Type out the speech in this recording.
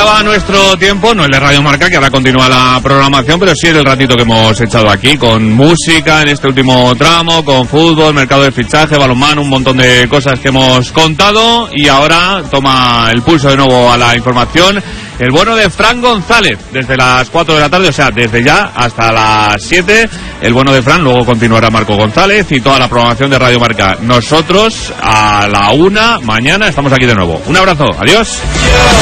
acaba nuestro tiempo, no el de Radio Marca, que ahora continúa la programación, pero sí el ratito que hemos echado aquí, con música en este último tramo, con fútbol, mercado de fichaje, balonmano, un montón de cosas que hemos contado, y ahora toma el pulso de nuevo a la información el bueno de Fran González, desde las 4 de la tarde, o sea, desde ya hasta las 7, el bueno de Fran, luego continuará Marco González y toda la programación de Radio Marca. Nosotros a la 1 mañana estamos aquí de nuevo. Un abrazo, adiós.